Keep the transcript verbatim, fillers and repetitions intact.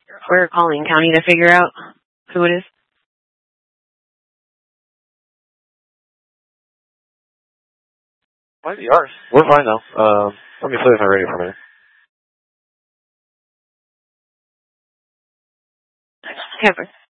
We're calling county to figure out who it is. Might be ours. We're fine now. Um, let me play with my radio for a minute. Kevin.